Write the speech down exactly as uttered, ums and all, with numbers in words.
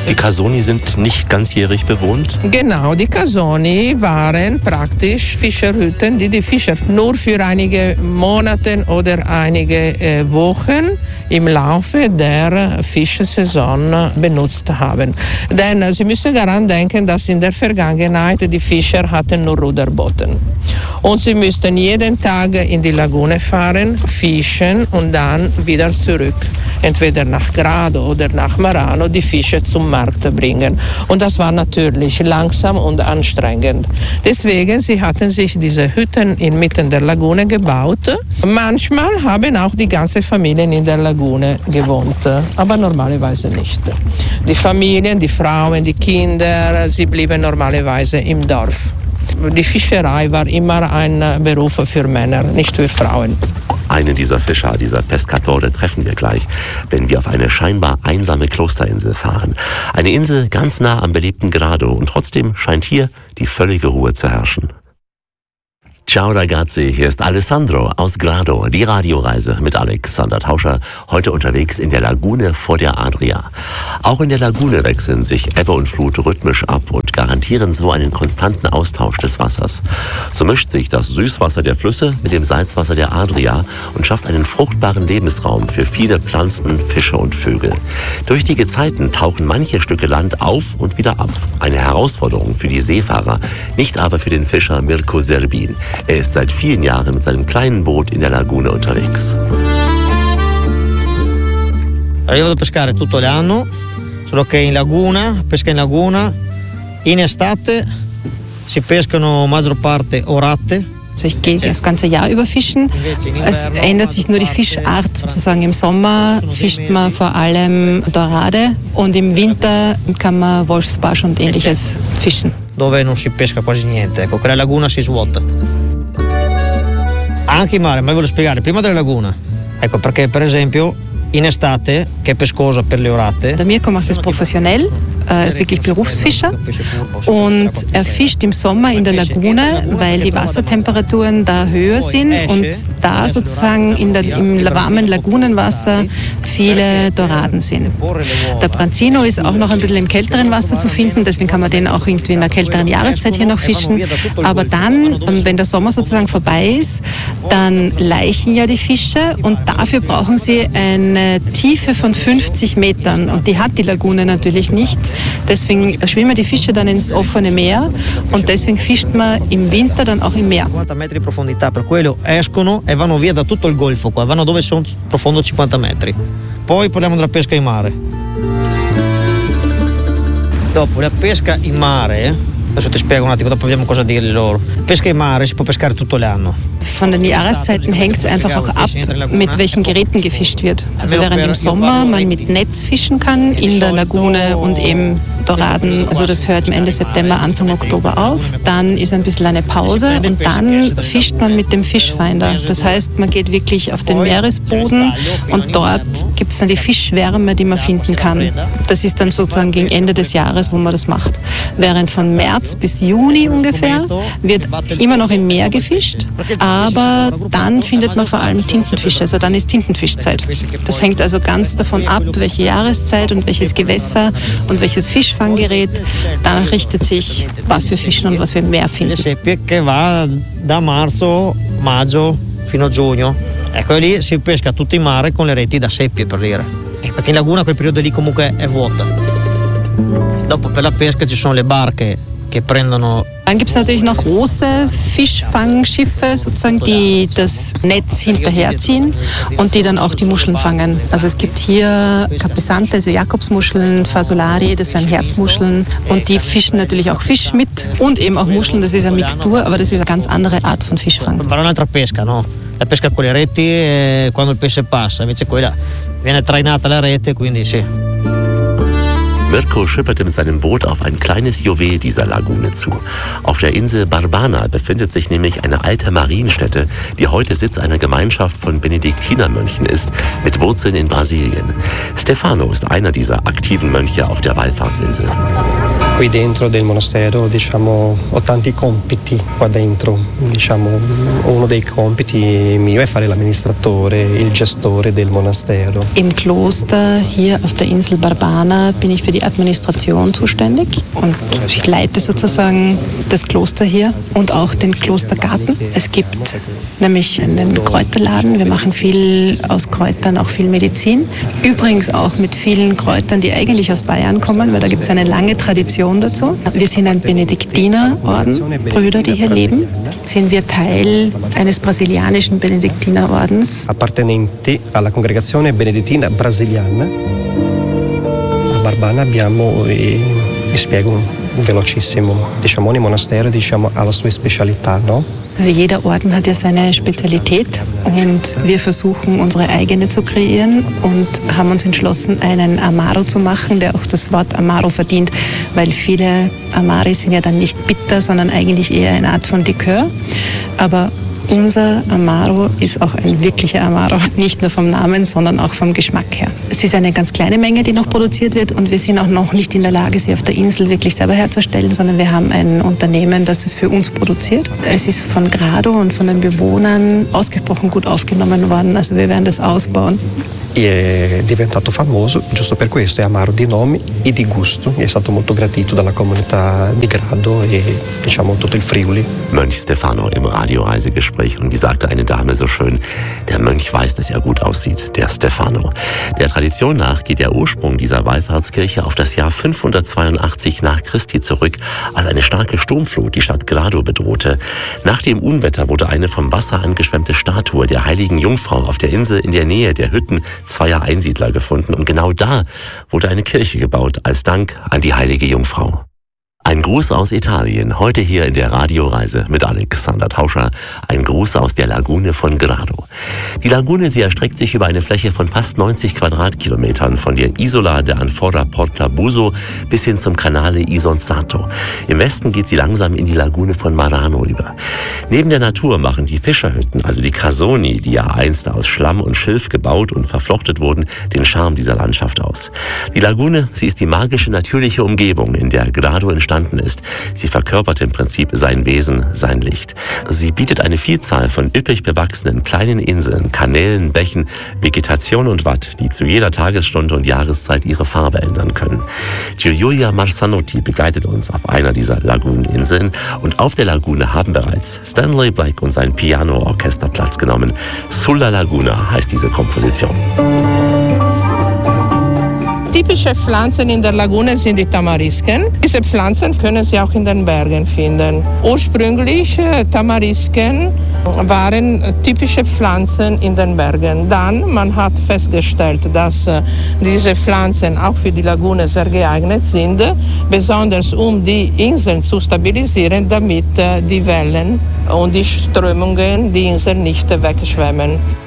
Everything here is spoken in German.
Die Casoni sind nicht ganzjährig bewohnt? Genau, die Casoni waren praktisch Fischerhütten, die die Fischer nur für einige Monate oder einige äh, Wochen im Laufe der Fischsaison benutzt haben. Denn äh, Sie müssen daran denken, dass in der Vergangenheit die Fischer hatten nur Ruderboote. Und sie müssten jeden Tag in die Lagune fahren, fischen und dann wieder zurück. Entweder nach Grado oder nach Marano die Fische zum Markt bringen. Und das war natürlich langsam und anstrengend. Deswegen, sie hatten sich diese Hütten inmitten der Lagune gebaut. Manchmal haben auch die ganze Familien in der Lagune gewohnt, aber normalerweise nicht. Die Familien, die Frauen, die Kinder, sie blieben normalerweise im Dorf. Die Fischerei war immer ein Beruf für Männer, nicht für Frauen. Einen dieser Fischer, dieser Pescatore, treffen wir gleich, wenn wir auf eine scheinbar einsame Klosterinsel fahren. Eine Insel ganz nah am belebten Grado und trotzdem scheint hier die völlige Ruhe zu herrschen. Ciao ragazzi, hier ist Alessandro aus Grado, die Radioreise mit Alexander Tauscher, heute unterwegs in der Lagune vor der Adria. Auch in der Lagune wechseln sich Ebbe und Flut rhythmisch ab und garantieren so einen konstanten Austausch des Wassers. So mischt sich das Süßwasser der Flüsse mit dem Salzwasser der Adria und schafft einen fruchtbaren Lebensraum für viele Pflanzen, Fische und Vögel. Durch die Gezeiten tauchen manche Stücke Land auf und wieder ab. Eine Herausforderung für die Seefahrer, nicht aber für den Fischer Mirko Serbin. Er ist seit vielen Jahren mit seinem kleinen Boot in der Lagune unterwegs. Io vado a pescare tutto l'anno, solo che in laguna, pesca in laguna, in estate si pescano maggior parte orate. Also ich gehe das ganze Jahr über fischen. Es ändert sich nur die Fischart sozusagen. Im Sommer fischt man vor allem Dorade und im Winter kann man Wolfsbarsch und ähnliches fischen. Dove non si pesca quasi niente, ecco, quella laguna si svuota. Anche in mare, ma vi voglio spiegare, prima della laguna, ecco perché per esempio in estate, che è pescosa per le orate. Der Mirko macht das professionell, er ist wirklich Berufsfischer und er fischt im Sommer in der Lagune, weil die Wassertemperaturen da höher sind und da sozusagen in der, im warmen Lagunenwasser viele Doraden sind. Der Branzino ist auch noch ein bisschen im kälteren Wasser zu finden, deswegen kann man den auch irgendwie in der kälteren Jahreszeit hier noch fischen. Aber dann, wenn der Sommer sozusagen vorbei ist, dann laichen ja die Fische und dafür brauchen sie eine Tiefe von fünfzig Metern und die hat die Lagune natürlich nicht. Deswegen schwimmen die Fische dann ins offene Meer und deswegen fischt man im Winter dann auch im Meer. cinquanta metri di profondità, per quello escono e vanno via da tutto il golfo qua, vanno dove sono profondo cinquanta metri. Poi parliamo della pesca in mare. Dopo la pesca in mare, adesso ti spiego un attimo, dopo vediamo cosa dirgli loro. Pesca in mare si può pescare tutto l'anno. Von den Jahreszeiten hängt es einfach auch ab, mit welchen Geräten gefischt wird. Also während im Sommer man mit Netz fischen kann in der Lagune und eben Doraden, also das hört Ende September, Anfang Oktober auf. Dann ist ein bisschen eine Pause und dann fischt man mit dem Fischfinder. Das heißt, man geht wirklich auf den Meeresboden und dort gibt es dann die Fischschwärme, die man finden kann. Das ist dann sozusagen gegen Ende des Jahres, wo man das macht. Während von März bis Juni ungefähr wird immer noch im Meer gefischt, aber dann findet man vor allem Tintenfische, also dann ist Tintenfischzeit. Das hängt also ganz davon ab, welche Jahreszeit und welches Gewässer und welches Fischfanggerät, danach richtet sich, was wir fischen und was wir im Meer finden. Seppie che va da marzo, maggio fino a giugno. Ecco, lì si pesca tutto in mare con le reti da seppie, per dire. Perché in laguna quel periodo lì comunque è vuota. Dopo per la pesca ci sono le barche che prendono. Dann gibt es natürlich noch große Fischfangschiffe, sozusagen, die das Netz hinterherziehen und die dann auch die Muscheln fangen. Also es gibt hier Capesante, also Jakobsmuscheln, Fasolari, das sind Herzmuscheln und die fischen natürlich auch Fisch mit und eben auch Muscheln, das ist eine Mixtur, aber das ist eine ganz andere Art von Fischfang. Ma un'altra pesca, no? La pesca con le reti eh, quando il pesce passa, invece quella viene trainata la rete, quindi sì. Mirko schipperte mit seinem Boot auf ein kleines Juwel dieser Lagune zu. Auf der Insel Barbana befindet sich nämlich eine alte Marienstätte, die heute Sitz einer Gemeinschaft von Benediktinermönchen ist, mit Wurzeln in Brasilien. Stefano ist einer dieser aktiven Mönche auf der Wallfahrtsinsel. qui dentro del monastero, diciamo, ho tanti compiti qua dentro. Diciamo, uno dei compiti mio è fare l'amministratore, il gestore del monastero. Im Kloster hier auf der Insel Barbana bin ich für die Administration zuständig und ich leite sozusagen das Kloster hier und auch den Klostergarten. Es gibt nämlich einen Kräuterladen. Wir machen viel aus Kräutern, auch viel Medizin. Übrigens auch mit vielen Kräutern, die eigentlich aus Bayern kommen, weil da gibt es eine lange Tradition dazu. Wir sind ein Benediktinerorden, Brüder, die hier leben. Sind wir Teil eines brasilianischen Benediktinerordens. Appartenenti alla congregazione benedettina brasiliana. A Barbana abbiamo, e, vi spiego velocissimo, diciamo ogni monastero diciamo, ha la sua specialità, no? Also jeder Orden hat ja seine Spezialität und wir versuchen unsere eigene zu kreieren und haben uns entschlossen, einen Amaro zu machen, der auch das Wort Amaro verdient, weil viele Amari sind ja dann nicht bitter, sondern eigentlich eher eine Art von Likör. Aber unser Amaro ist auch ein wirklicher Amaro, nicht nur vom Namen, sondern auch vom Geschmack her. Es ist eine ganz kleine Menge, die noch produziert wird und wir sind auch noch nicht in der Lage, sie auf der Insel wirklich selber herzustellen, sondern wir haben ein Unternehmen, das das für uns produziert. Es ist von Grado und von den Bewohnern ausgesprochen gut aufgenommen worden, also wir werden das ausbauen. È diventato famoso giusto per questo, è amaro di nome e di gusto. È stato molto gradito dalla comunità di Grado e diciamo tutto il Friuli. Mönch Stefano im Radioreisegespräch. Und wie sagte eine Dame so schön, der Mönch weiß, dass er gut aussieht, der Stefano. Der Tradition nach geht der Ursprung dieser Wallfahrtskirche auf das Jahr fünfhundertzweiundachtzig nach Christi zurück, als eine starke Sturmflut die Stadt Grado bedrohte. Nach dem Unwetter wurde eine vom Wasser angeschwemmte Statue der heiligen Jungfrau auf der Insel in der Nähe der Hütten zweier Einsiedler gefunden und genau da wurde eine Kirche gebaut als Dank an die heilige Jungfrau. Ein Gruß aus Italien, heute hier in der Radioreise mit Alexander Tauscher. Ein Gruß aus der Lagune von Grado. Die Lagune, sie erstreckt sich über eine Fläche von fast neunzig Quadratkilometern von der Isola de Anfora Porta Buso bis hin zum Canale Isonzato. Im Westen geht sie langsam in die Lagune von Marano über. Neben der Natur machen die Fischerhütten, also die Casoni, die ja einst aus Schlamm und Schilf gebaut und verflochtet wurden, den Charme dieser Landschaft aus. Die Lagune, sie ist die magische, natürliche Umgebung, in der Grado entstanden ist. Sie verkörpert im Prinzip sein Wesen, sein Licht. Sie bietet eine Vielzahl von üppig bewachsenen kleinen Inseln, Kanälen, Bächen, Vegetation und Watt, die zu jeder Tagesstunde und Jahreszeit ihre Farbe ändern können. Giulia Marzanotti begleitet uns auf einer dieser Laguneninseln und auf der Lagune haben bereits Stanley Black und sein Piano-Orchester Platz genommen. Sulla Laguna heißt diese Komposition. Typische Pflanzen in der Lagune sind die Tamarisken. Diese Pflanzen können Sie auch in den Bergen finden. Ursprünglich äh, Tamarisken waren typische Pflanzen in den Bergen. Dann man hat festgestellt, dass äh, diese Pflanzen auch für die Lagune sehr geeignet sind, besonders um die Inseln zu stabilisieren, damit äh, die Wellen und die Strömungen die Inseln nicht wegschwemmen.